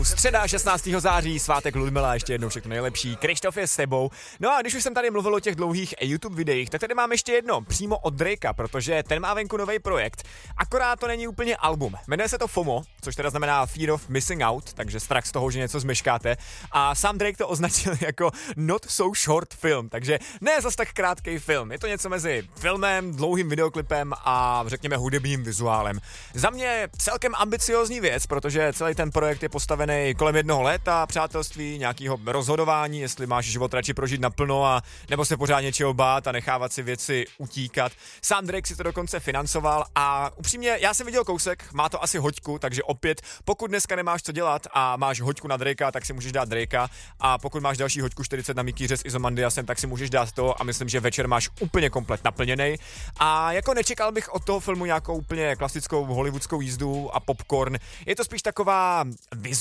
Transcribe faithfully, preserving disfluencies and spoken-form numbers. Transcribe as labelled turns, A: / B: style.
A: Středa šestnáctého září, svátek Ludmila, ještě jednou všechno nejlepší. Krištof je s tebou. No a když už jsem tady mluvil o těch dlouhých YouTube videích, tak tady mám ještě jedno, přímo od Drakea, protože ten má venku nový projekt. Akorát to není úplně album. Jmenuje se to FOMO, což teda znamená Fear of Missing Out, takže strach z toho, že něco zmeškáte. A sám Drake to označil jako not so short film, takže ne zas tak krátký film. Je to něco mezi filmem, dlouhým videoklipem a řekněme hudebním vizuálem. Za mě celkem ambiciózní věc, protože celý ten projekt je postavený kolem jednoho léta, přátelství, nějakého rozhodování, jestli máš život radši prožít naplno a nebo se pořád něčeho bát a nechávat si věci utíkat. Sám Drake si to dokonce financoval a upřímně, já jsem viděl kousek, má to asi hoďku, takže opět, pokud dneska nemáš co dělat a máš hoďku na Drakea, tak si můžeš dát Drakea, a pokud máš další hoďku čtyřicet na Mikýře s Izomandiasem, tak si můžeš dát to a myslím, že večer máš úplně komplet naplněnej. A jako nečekal bych od toho filmu nějakou úplně klasickou hollywoodskou jízdu a popcorn. Je to spíš taková